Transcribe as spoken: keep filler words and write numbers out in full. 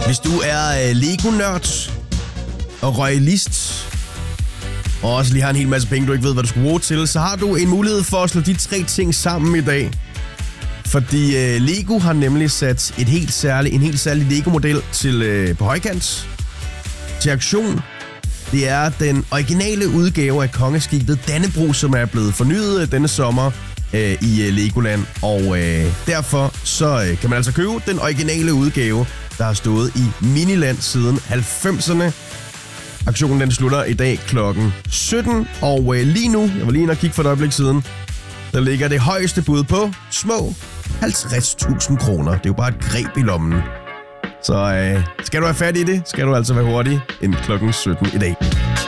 Hvis du er øh, Lego-nørd og royalist, og også lige har en hel masse penge, du ikke ved, hvad du skal bruge til, så har du en mulighed for at slå de tre ting sammen i dag. Fordi øh, Lego har nemlig sat et helt særlig, en helt særlig Lego-model til, øh, på højkant til auktion. Det er den originale udgave af kongeskibet Dannebrog, som er blevet fornyet denne sommer øh, i øh, Legoland. Og øh, derfor så øh, kan man altså købe den originale udgave, der har stået i Miniland siden halvfemserne. Auktionen den slutter i dag klokken sytten, og øh, lige nu, jeg var lige inde og kigge for et øjeblik siden, der ligger det højeste bud på små halvtreds tusind kroner. Det er jo bare et greb i lommen. Så øh, skal du have fat i det, skal du altså være hurtig inden klokken sytten i dag.